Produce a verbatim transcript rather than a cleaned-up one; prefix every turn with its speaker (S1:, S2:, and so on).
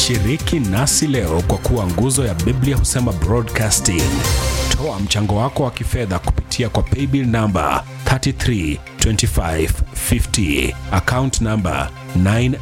S1: Shiriki nasi leo kwa kuwa nguzo ya Biblia Husema Broadcasting. Toa mchango wako wa kifedha kupitia kwa paybill number three three two five five zero, account number nine